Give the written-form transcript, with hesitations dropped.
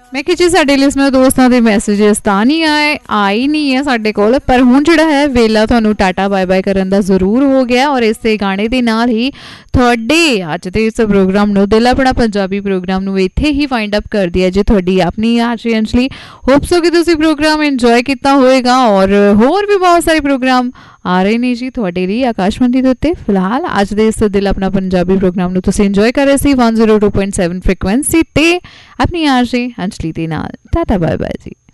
मैं कि जी साडे लिसनर दोस्तां दे मैसेजेस तां नहीं आई नहीं है साडे कोल, पर हुण जिहड़ा है वेला तुहानूं टाटा बाय बाय करन दा जरूर हो गया। और इसे गाने दे नाल ही तुहाडे अज दे इस प्रोग्राम नूं दिल अपना पंजाबी प्रोग्राम नूं इत्थे ही वाइंड अप कर दिया जी तुहाडी अपनी आरजे अंजलि। होप सो कि तुसीं प्रोग्राम इंजॉय किया होएगा और होर भी बहुत सारे प्रोग्राम आ रहे ने जी तुहाडे लई आकाशवाणी दे उत्ते। फिलहाल अज दे इस दिल अपना पंजाबी प्रोग्राम नूं तुसीं इंजॉय कर रहे सी 102.7 फ्रीक्वेंसी ते अपनी आरजे अंजलि दे नाल। टाटा बाय बाय जी।